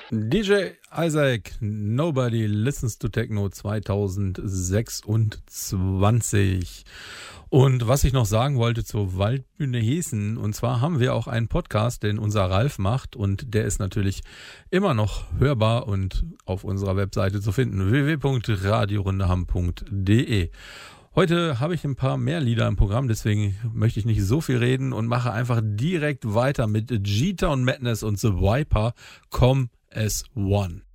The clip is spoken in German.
DJ Isaac, Nobody Listens to Techno 2026. Und was ich noch sagen wollte zur Waldbühne Hessen, und zwar haben wir auch einen Podcast, den unser Ralf macht, und der ist natürlich immer noch hörbar und auf unserer Webseite zu finden, www.radiorundeham.de. Heute habe ich ein paar mehr Lieder im Programm, deswegen möchte ich nicht so viel reden und mache einfach direkt weiter mit G-Town Madness und The Viper, Come as One.